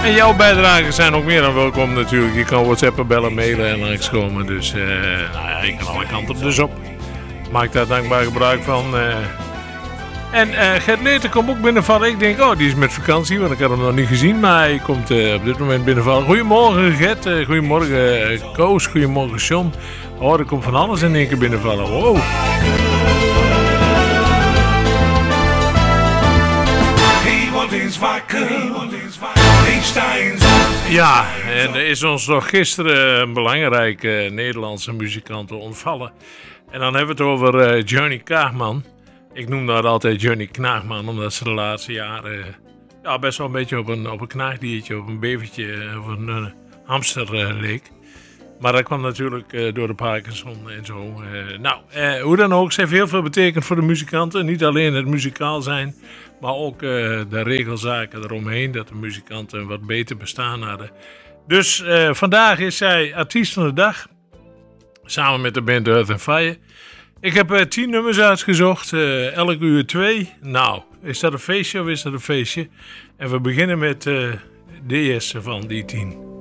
En jouw bijdragen zijn ook meer dan welkom natuurlijk. Je kan WhatsAppen, bellen, mailen en langskomen. Dus je kan alle kanten dus op. Maak daar dankbaar gebruik van. En Gert Leerten komt ook binnenvallen. Ik denk, die is met vakantie, want ik had hem nog niet gezien. Maar hij komt op dit moment binnenvallen. Goedemorgen Gert, goedemorgen Koos, goedemorgen John. Er komt van alles in één keer binnenvallen. Wow. Ja, en er is ons nog gisteren een belangrijke Nederlandse muzikant ontvallen. En dan hebben we het over Johnny Kaagman. Ik noem dat altijd Johnny Knaagman, omdat ze de laatste jaren best wel een beetje op een knaagdiertje, op een bevertje, of een hamster leek. Maar dat kwam natuurlijk door de Parkinson en zo. Hoe dan ook, ze heeft heel veel betekend voor de muzikanten. Niet alleen het muzikaal zijn, maar ook de regelzaken eromheen. Dat de muzikanten een wat beter bestaan hadden. Dus vandaag is zij artiest van de dag. Samen met de band Earth & Fire. Ik heb 10 nummers uitgezocht. Elk uur 2. Nou, is dat een feestje of is dat een feestje? En we beginnen met de eerste van die 10.